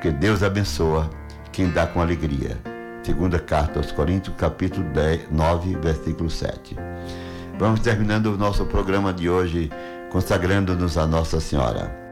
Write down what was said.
porque Deus abençoa quem dá com alegria. Segunda carta aos Coríntios, capítulo 9, versículo 7. Vamos terminando o nosso programa de hoje, consagrando-nos a Nossa Senhora.